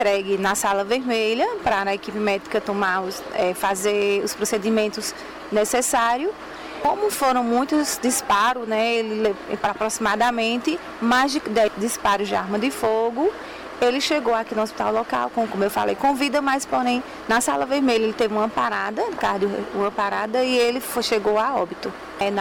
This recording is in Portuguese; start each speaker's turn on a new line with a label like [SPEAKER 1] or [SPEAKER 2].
[SPEAKER 1] Entregue na sala vermelha para a equipe médica fazer os procedimentos necessários. Como foram muitos disparos, né, aproximadamente mais de 10 disparos de arma de fogo, ele chegou aqui no hospital local, como eu falei, com vida, mas porém na sala vermelha ele teve uma parada e ele chegou a óbito.